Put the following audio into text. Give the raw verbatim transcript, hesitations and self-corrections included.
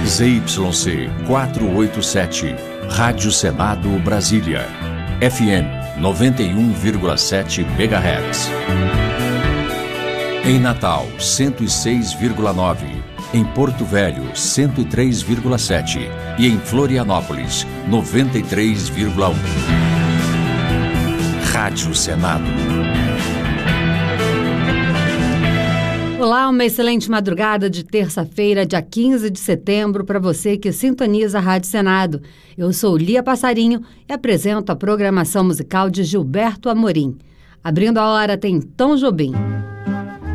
Z Y C quatrocentos e oitenta e sete, Rádio Senado Brasília, F M noventa e um vírgula sete megahertz. Em Natal, cento e seis vírgula nove. Em Porto Velho, cento e três vírgula sete. E em Florianópolis, noventa e três vírgula um. Rádio Senado. Olá, uma excelente madrugada de terça-feira, dia quinze de setembro, para você que sintoniza a Rádio Senado. Eu sou Lia Passarinho e apresento a programação musical de Gilberto Amorim. Abrindo a hora tem Tom Jobim.